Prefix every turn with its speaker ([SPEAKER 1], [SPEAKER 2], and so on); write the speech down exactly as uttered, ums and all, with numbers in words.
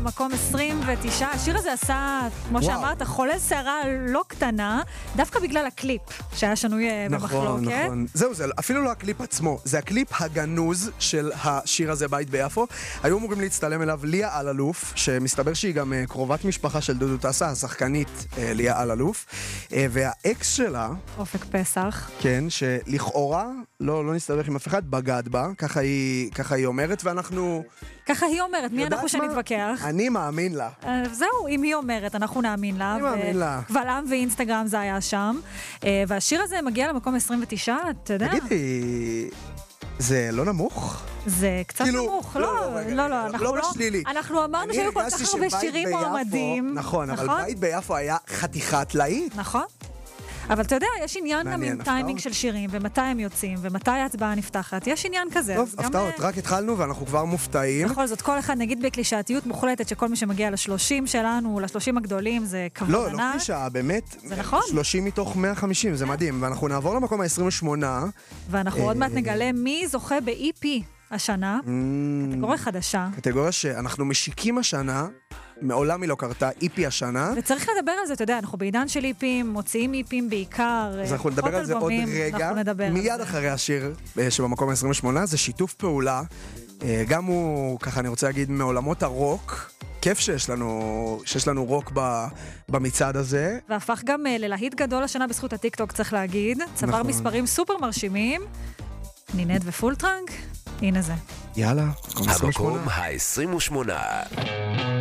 [SPEAKER 1] במקום עשרים ותשע. השיר הזה עשה, כמו וואו. שאמרת, חולל שערה לא קטנה, דווקא בגלל הקליפ שהיה שנוי במחלוקת.
[SPEAKER 2] נכון, נכון. זהו, זה אפילו לא הקליפ עצמו, זה הקליפ הגנוז של השיר הזה, בית ביפו. היו אמורים להצטלם אליו ליה אלאלוף, שמסתבר שהיא גם קרובת משפחה של דודו טסה, השחקנית ליה אלאלוף, והאקס שלה,
[SPEAKER 1] אופק פסח.
[SPEAKER 2] כן, שלכאורה לא, לא נסתבך עם אף אחד, בגד בה, ככה היא, ככה היא אומרת, ואנחנו...
[SPEAKER 1] ככה היא אומרת, מי אנחנו שנתווכח?
[SPEAKER 2] אני מאמין לה.
[SPEAKER 1] זהו, אם היא אומרת, אנחנו נאמין לה.
[SPEAKER 2] אני מאמין לה.
[SPEAKER 1] קבל עם ואינסטגרם זה היה שם. והשיר הזה מגיע למקום עשרים ותשע, אתה יודע?
[SPEAKER 2] תגידי, זה לא נמוך?
[SPEAKER 1] זה קצת נמוך, לא, לא, לא, אנחנו לא... אנחנו אמרנו שהיו כל כך הרבה שירים מועמדים.
[SPEAKER 2] נכון, אבל בית ביפו היה חתיכת להיט.
[SPEAKER 1] נכון. אבל אתה יודע, יש עניין גם עם טיימינג של שירים, ומתי הם יוצאים, ומתי ההצבעה נפתחת. יש עניין כזה.
[SPEAKER 2] טוב, הפתעות, רק התחלנו ואנחנו כבר מופתעים.
[SPEAKER 1] בכל זאת, כל אחד נגיד בקלישאתיות מוחלטת, שכל מי שמגיע לשלושים שלנו, לשלושים הגדולים, זה כבוד ענק.
[SPEAKER 2] לא, לא קלישאה, באמת.
[SPEAKER 1] זה נכון.
[SPEAKER 2] שלושים מתוך מאה וחמישים, זה מדהים. ואנחנו נעבור למקום ה-עשרים ושמונה.
[SPEAKER 1] ואנחנו עוד מעט נגלה מי זוכה ב-אי פי השנה. קטגוריה חדשה.
[SPEAKER 2] קטגוריה שאנחנו משיקים השנה. מעולם היא לא קרתה, איפי השנה.
[SPEAKER 1] וצריך לדבר על זה, אתה יודע, אנחנו בעידן של איפים, מוציאים איפים בעיקר.
[SPEAKER 2] אז אנחנו נדבר על זה עוד רגע. מיד אחרי השיר שבמקום ה-עשרים ושמונה, זה שיתוף פעולה. גם הוא, ככה אני רוצה להגיד, מעולמות הרוק. כיף שיש לנו, שיש לנו רוק במצעד הזה.
[SPEAKER 1] והפך גם ללהיט גדול השנה בזכות הטיקטוק, צריך להגיד. צבר מספרים סופר מרשימים. נינט ופולטרנק, הנה זה.
[SPEAKER 2] יאללה,
[SPEAKER 3] המקום ה-עשרים ושמונה.